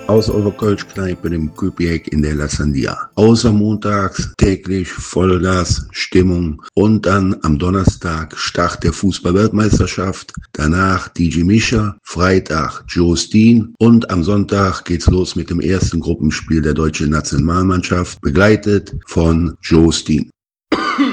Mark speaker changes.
Speaker 1: aus eurer Kölschkneipe, dem Küpiek in der La Sandia. Außer montags täglich Vollgas, Stimmung und dann am Donnerstag Start der Fußball-Weltmeisterschaft, danach DJ Mischa, Freitag Joe Steen und am Sonntag geht's los mit dem ersten Gruppenspiel der deutschen Nationalmannschaft, begleitet von Joe Steen.